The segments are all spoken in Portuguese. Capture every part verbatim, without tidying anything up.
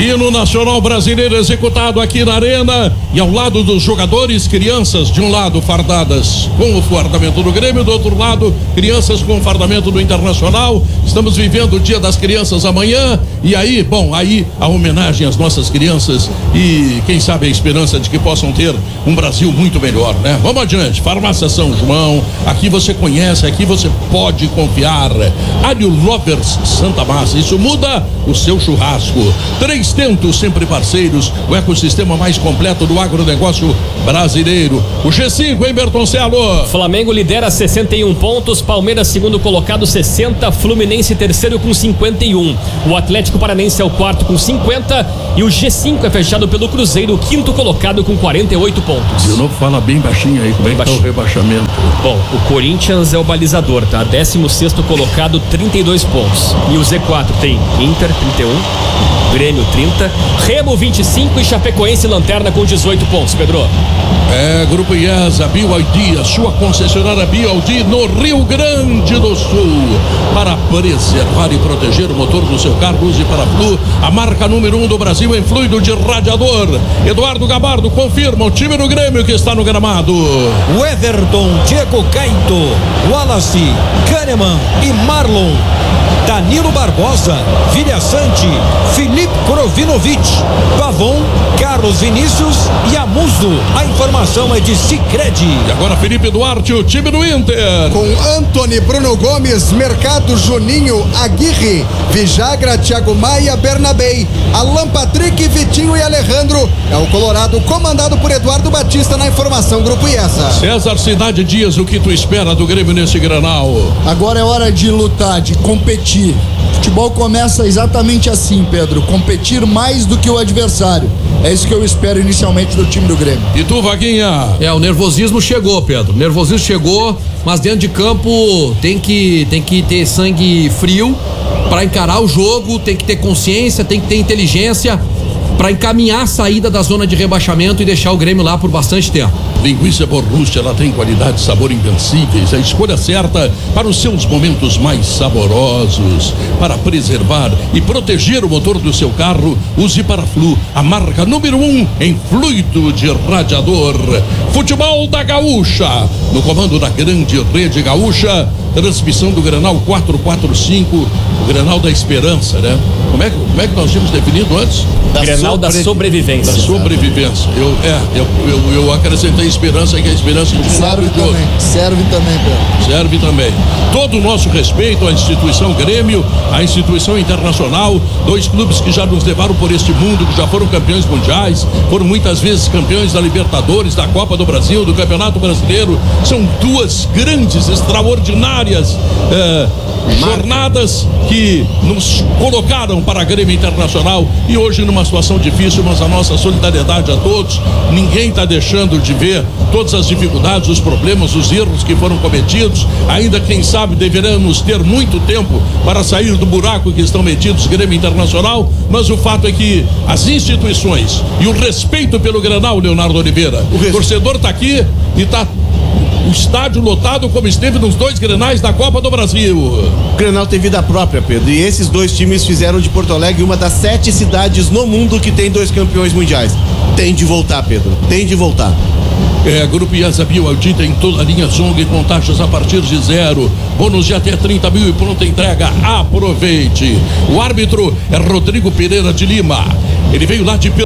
Hino nacional brasileiro executado aqui na arena e ao lado dos jogadores, crianças de um lado fardadas com o fardamento do Grêmio, do outro lado crianças com o fardamento do Internacional. Estamos vivendo o Dia das Crianças amanhã e aí, bom, aí a homenagem às nossas crianças e quem sabe a esperança de que possam ter um Brasil muito melhor, né? Vamos adiante. Farmácia São João, aqui você conhece, aqui você pode confiar. Alho Lovers Santa Massa, isso muda o seu churrasco. Três Tentos, sempre parceiros, o ecossistema mais completo do agronegócio brasileiro. O G cinco, hein, Bertoncello? Flamengo lidera sessenta e um pontos, Palmeiras segundo colocado sessenta, Fluminense terceiro com cinquenta e um. O Atlético Paranense é o quarto com cinquenta e o G cinco é fechado pelo Cruzeiro, quinto colocado com quarenta e oito pontos. De novo, fala bem baixinho aí, como é que tá o rebaixamento? Bom, o Corinthians é o balizador, tá? décimo sexto colocado, trinta e dois pontos. E o Z quatro tem Inter, trinta e um, Grêmio, trinta, Remo, vinte e cinco e Chapecoense lanterna com dezoito pontos, Pedro. É, Grupo IESA, B Y D, a sua concessionária B Y D no Rio Grande do Sul. Para preservar e proteger o motor do seu carro, use para Flu, a marca número um do Brasil em fluido de radiador. Eduardo Gabardo confirma o time do Grêmio que está no gramado. O Everton, Diego Caito, Wallace, Kahneman e Marlon, Danilo Barbosa, Vilha Sante, Felipe Krovinovic, Pavon, Carlos Vinícius e Amuso. A informação é de Sicredi. E agora Felipe Duarte, o time do Inter. Com Antony, Bruno Gomes, Mercado, Juninho, Aguirre, Vijagra, Thiago Maia, Bernabei, Alan Patrick, Vitinho e Alejandro. É o Colorado comandado por Eduardo Batista na informação Grupo IESA. César Cidade Dias, o que tu espera do Grêmio nesse Granal? Agora é hora de lutar, de competir. Futebol começa exatamente assim, Pedro, competir mais do que o adversário. É isso que eu espero inicialmente do time do Grêmio. E tu, Vaguinha? É, o nervosismo chegou, Pedro. O nervosismo chegou, mas dentro de campo tem que, tem que ter sangue frio para encarar o jogo, tem que ter consciência, tem que ter inteligência para encaminhar a saída da zona de rebaixamento e deixar o Grêmio lá por bastante tempo. Linguiça Borrucha, ela tem qualidade e sabor invencíveis, a escolha certa para os seus momentos mais saborosos. Para preservar e proteger o motor do seu carro, use para Flu, a marca número um em fluido de radiador. Futebol da Gaúcha, no comando da grande rede gaúcha, transmissão do Granal quatrocentos e quarenta e cinco, o Granal da Esperança, né? Como é que, como é que nós tínhamos definido antes? Da Granal sobrevi... da sobrevivência. Da sobrevivência. Eu, é, eu, eu, eu acrescentei esperança, que a esperança de um serve lado também, outro. serve também, Pedro. Serve também. Todo o nosso respeito à instituição Grêmio, à instituição internacional, dois clubes que já nos levaram por este mundo, que já foram campeões mundiais, foram muitas vezes campeões da Libertadores, da Copa do Brasil, do Campeonato Brasileiro. São duas grandes, extraordinárias eh, jornadas que nos colocaram para a Grêmio Internacional e hoje numa situação difícil, mas a nossa solidariedade a todos. Ninguém está deixando de ver todas as dificuldades, os problemas, os erros que foram cometidos. Ainda, quem sabe, deveremos ter muito tempo para sair do buraco que estão metidos Grêmio Internacional, mas o fato é que as instituições e o respeito pelo Granal, Leonardo Oliveira, o res... torcedor está aqui e está o estádio lotado como esteve nos dois Grenais da Copa do Brasil. O Grenal tem vida própria, Pedro, e esses dois times fizeram de Porto Alegre uma das sete cidades no mundo que tem dois campeões mundiais. Tem de voltar, Pedro, tem de voltar. É, Grupo IESA B Y D tem toda a linha Zong com taxas a partir de zero, bônus de até trinta mil e pronta entrega. Aproveite. O árbitro é Rodrigo Pereira de Lima. Ele veio lá de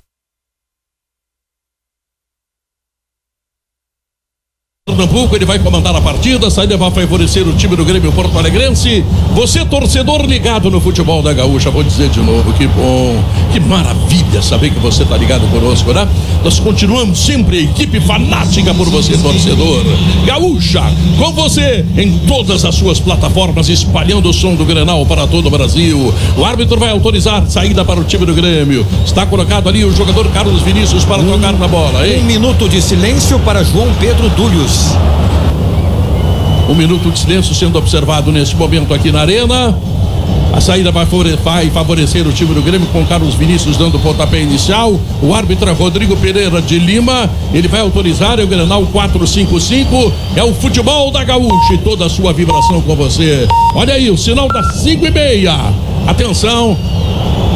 Pernambuco, ele vai comandar a partida, a saída vai favorecer o time do Grêmio Porto Alegrense. Você, torcedor ligado no futebol da Gaúcha, vou dizer de novo, que bom, que maravilha saber que você está ligado conosco, né? Nós continuamos sempre a equipe fanática por você, torcedor. Gaúcha, com você em todas as suas plataformas, espalhando o som do Grenal para todo o Brasil. O árbitro vai autorizar saída para o time do Grêmio. Está colocado ali o jogador Carlos Vinícius para um, tocar na bola, hein? Um minuto de silêncio para João Pedro Dúlios. Um minuto de silêncio sendo observado nesse momento aqui na arena. A saída vai favorecer o time do Grêmio com Carlos Vinícius dando o pontapé inicial. O árbitro é Rodrigo Pereira de Lima. Ele vai autorizar, é o Grenal quatrocentos e cinquenta e cinco. É o futebol da Gaúcha e toda a sua vibração com você. Olha aí, o sinal das cinco e meia. Atenção.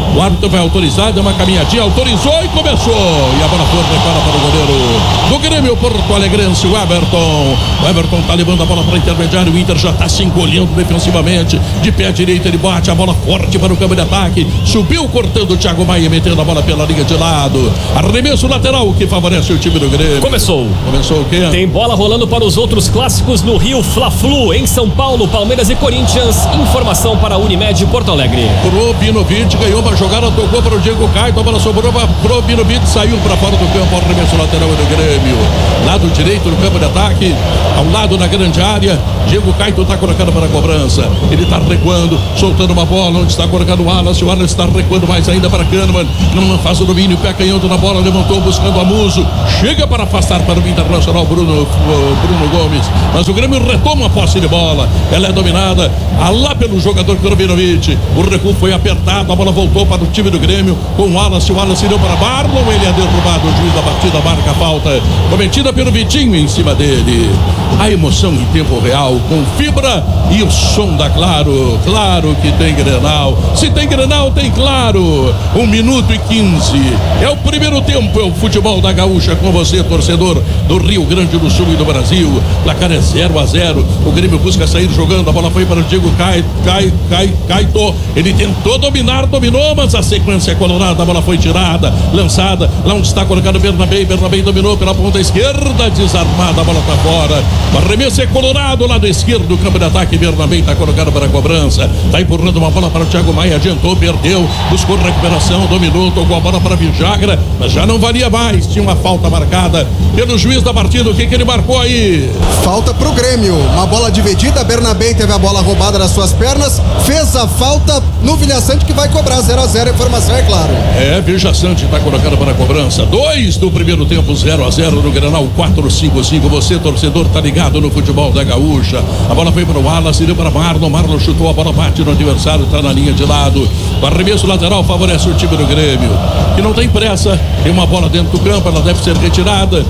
O árbitro vai autorizar, deu uma caminhadinha, autorizou e começou. E a bola foi recuada para o goleiro do Grêmio Porto Alegrense, o Everton. O Everton tá levando a bola para o intermediário. O Inter já tá se encolhendo defensivamente. De pé direito ele bate a bola forte para o campo de ataque. Subiu cortando o Thiago Maia, metendo a bola pela linha de lado. Arremesso lateral que favorece o time do Grêmio. Começou. Começou o quê? Tem bola rolando para os outros clássicos no Rio. Fla-Flu em São Paulo, Palmeiras e Corinthians. Informação para a Unimed Porto Alegre. Pro Binovic, ganhou uma jogada, tocou para o Diego Caio, a bola sobrou pro Binovic, saiu para fora do campo, arremesso lateral do Grêmio. Lado direito no campo de ataque, ao lado da grande área. Diego Caio está colocando para a cobrança. Ele está recuando, soltando uma bola, onde está colocando o Wallace. O Wallace está recuando mais ainda para Kahneman. Kahneman faz o domínio, pé canhoto na bola, levantou buscando a Muso. Chega para afastar para o Internacional Bruno, Bruno Gomes. Mas o Grêmio retoma a posse de bola. Ela é dominada lá pelo jogador Krobinovic. O recuo foi apertado, a bola voltou para o time do Grêmio com o Wallace. O Wallace deu para Marlon, ele é derrubado. O juiz da partida marca a falta cometida pelo Vitinho em cima dele. A emoção em tempo real, com fibra e o som da Claro. Claro que tem Grenal. Se tem Grenal, tem Claro. Um minuto e quinze. É o primeiro tempo, é o futebol da Gaúcha com você, torcedor do Rio Grande do Sul e do Brasil. Placar é zero a zero. O Grêmio busca sair jogando. A bola foi para o Diego Cai, Cai, Cai, Caito. Ele tentou dominar, dominou, mas a sequência é colorada. A bola foi tirada, lançada. Lá onde está colocado o Bernabé. Bernabé dominou pela ponta esquerda, desarmada. A bola está fora. O arremesso é colorado, lado esquerdo do campo de ataque. Bernabé está colocado para a cobrança. Está empurrando uma bola para o Thiago Maia. Adiantou, perdeu, buscou recuperação, dominou, tocou a bola para Vijagra, mas já não valia mais. Tinha uma falta marcada pelo juiz da partida. O que, que ele marcou aí? Falta pro Grêmio. Uma bola dividida. Bernabé teve a bola roubada nas suas pernas. Fez a falta no Vilhaçante, que vai cobrar zero a zero. A informação é claro. É, Vilhaçante está colocado para a cobrança. Dois do primeiro tempo, zero a zero no Grenal quatro cinco cinco. Você, torcedor, tá ligado no futebol da Gaúcha. A bola foi para o Wallace, deu para Marlon. Marlon chutou, a bola bate no adversário, está na linha de lado. O arremesso lateral favorece o time do Grêmio, que não tem pressa. Tem uma bola dentro do campo, ela deve ser retirada.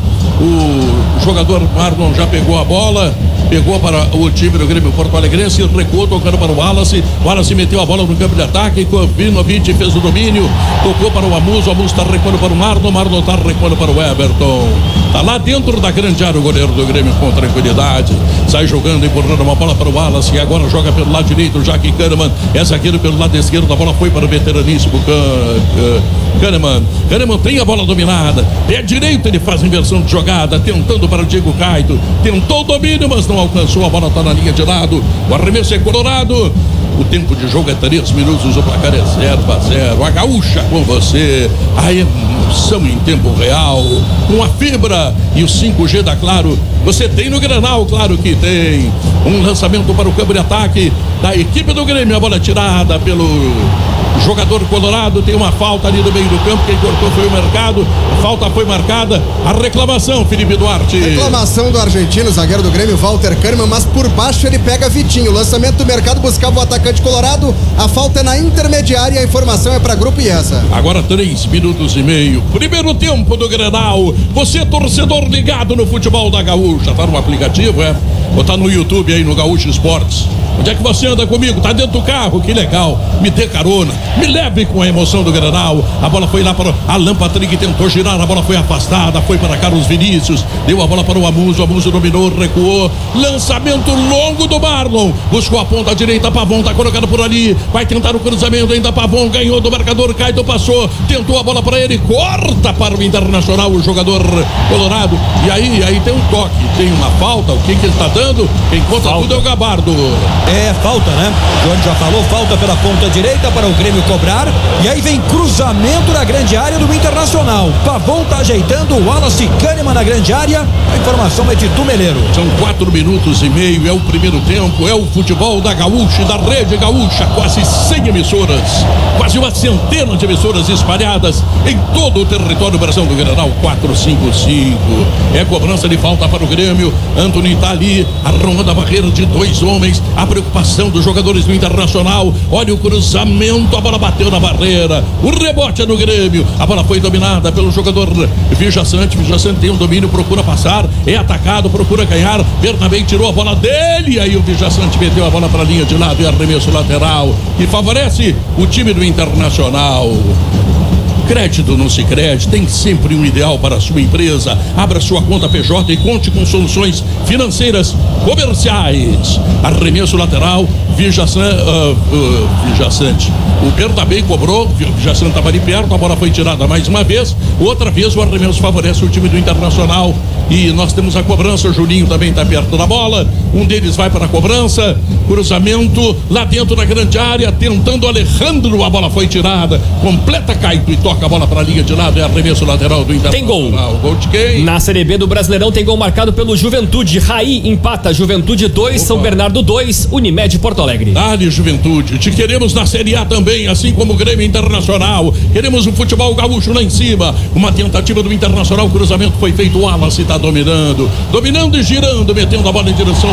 O jogador Marlon já pegou a bola, pegou para o time do Grêmio Porto Alegrense, recuou, tocando para o Wallace. O Wallace meteu a bola no campo de ataque. Krobinovic fez o domínio, tocou para o Amuso. O Amuso está recuando para o Marlon. O Marlon está recuando para o Everton. Está lá dentro da grande área o goleiro do Grêmio com tranquilidade. Sai jogando, empurrando uma bola para o Wallace. E agora joga pelo lado direito, já que Kahneman é zagueiro pelo lado esquerdo. A bola foi para o veteraníssimo Kahneman. Kahneman tem a bola dominada. Pé direito, ele faz inversão de jogada, tentando para o Diego Caio. Tentou o domínio, mas não alcançou. A bola está na linha de lado. O arremesso é colorado. O tempo de jogo é três minutos, o placar é zero a zero. A Gaúcha com você, a emoção em tempo real, com a fibra e o cinco G da Claro. Você tem no Grenal, claro que tem. Um lançamento para o campo de ataque da equipe do Grêmio. A bola tirada pelo jogador colorado. Tem uma falta ali no meio do campo. Quem cortou foi o Mercado. A falta foi marcada. A reclamação, Felipe Duarte. Reclamação do argentino, zagueiro do Grêmio, Walter Kahneman, mas por baixo ele pega Vitinho. Lançamento do Mercado, buscava o atacante colorado. A falta é na intermediária. A informação é para Grupo IESA. Agora três minutos e meio. Primeiro tempo do Grenal. Você, torcedor ligado no futebol da Gaúcha. Tá no aplicativo, é? Ou tá no YouTube aí, no Gaúcho Esportes? Onde é que você anda comigo? Tá dentro do carro, que legal. Me dê carona, me leve com a emoção do Grenal. A bola foi lá para o Alan Patrick, tentou girar, a bola foi afastada, foi para Carlos Vinícius, deu a bola para o Amuso, o Amuso dominou, recuou, lançamento longo do Marlon, buscou a ponta direita, Pavon tá colocado por ali, vai tentar o cruzamento, ainda Pavon ganhou do marcador, Caio passou, tentou a bola para ele, corta para o Internacional, o jogador colorado, e aí, aí tem um toque, tem uma falta, o que que ele tá dando? Quem conta falta. Tudo é o Gabardo. É falta, né? O Johnny já falou, falta pela ponta direita para o Grêmio cobrar. E aí vem cruzamento na grande área do Internacional. Pavon tá ajeitando, o Wallace Kahneman na grande área. A informação é de Tumeleiro. São quatro minutos e meio, é o primeiro tempo, é o futebol da Gaúcha, da Rede Gaúcha, quase cem emissoras, quase uma centena de emissoras espalhadas em todo o território Brasil do Grenal quatro cinco cinco. É cobrança de falta para o Grêmio. Antony tá ali, arrumando a barreira de dois homens. A preocupação dos jogadores do Internacional. Olha o cruzamento, a bola bateu na barreira. O rebote é no Grêmio. A bola foi dominada pelo jogador Vijaçante. Vijaçante tem um domínio, procura passar, é atacado, procura ganhar. Bernabé tirou a bola dele. Aí o Vijaçante meteu a bola para a linha de lado e arremesso lateral. E favorece o time do Internacional. Crédito no Sicredi tem sempre um ideal para a sua empresa. Abra sua conta P J e conte com soluções financeiras comerciais. Arremesso lateral, Vijaçante. Uh, uh, Vijaçante. O Bernabé cobrou, o Vijaçante estava ali perto, a bola foi tirada mais uma vez. Outra vez o arremesso favorece o time do Internacional. E nós temos a cobrança, o Juninho também está perto da bola. Um deles vai para a cobrança. Cruzamento lá dentro da grande área, tentando Alejandro. A bola foi tirada. Completa Caito e toca a bola para a linha de lado. É arremesso lateral do Internacional. Tem gol. Gol de quem? Na Série B do Brasileirão tem gol marcado pelo Juventude. Raí empata Juventude dois, São Bernardo dois, Unimed Porto Alegre. Dale, Juventude. Te queremos na Série A também, assim como o Grêmio Internacional. Queremos o futebol gaúcho lá em cima. Uma tentativa do Internacional. O cruzamento foi feito. O Wallace está dominando. Dominando e girando, metendo a bola em direção